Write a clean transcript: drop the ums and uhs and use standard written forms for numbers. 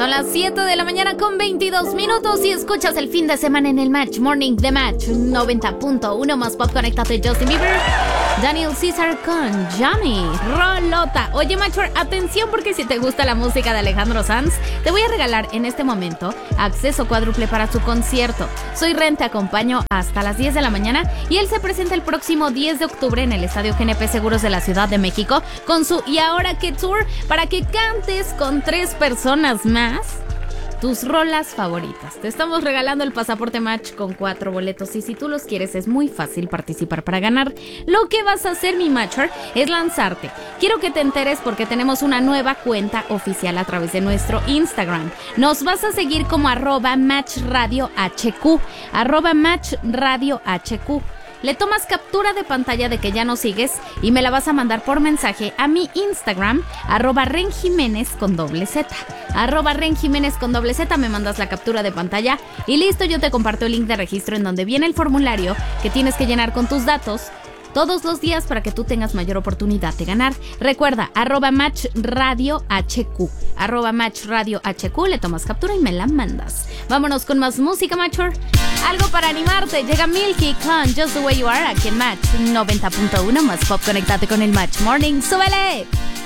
Son las 7 de la mañana con 22 minutos y escuchas el fin de semana en el Match Morning de Match 90.1 más pop. Conéctate. Justin Bieber, Daniel Caesar con Yummy, Rolota. Oye, Matcher, atención, porque si te gusta la música de Alejandro Sanz, te voy a regalar en este momento acceso cuádruple para su concierto. Soy Ren, te acompaño hasta las 10 de la mañana y él se presenta el próximo 10 de octubre en el Estadio GNP Seguros de la Ciudad de México con su ¿Y ahora qué tour? Para que cantes con 3 personas más tus rolas favoritas. Te estamos regalando el pasaporte Match con 4 boletos y si tú los quieres es muy fácil participar para ganar. Lo que vas a hacer, mi Matcher, es lanzarte. Quiero que te enteres porque tenemos una nueva cuenta oficial a través de nuestro Instagram. Nos vas a seguir como @MatchRadioHQ, @MatchRadioHQ. Le tomas captura de pantalla de que ya nos sigues y me la vas a mandar por mensaje a mi Instagram, @RenJiménez con doble Z. @RenJiménez con doble Z, me mandas la captura de pantalla y listo, yo te comparto el link de registro en donde viene el formulario que tienes que llenar con tus datos todos los días para que tú tengas mayor oportunidad de ganar. Recuerda, @MatchRadioHQ, @MatchRadioHQ, le tomas captura y me la mandas. Vámonos con más música, Matcher. Algo para animarte. Llega Milky con Just the Way You Are aquí en Match 90.1 más pop. Conéctate con el Match Morning. ¡Súbele!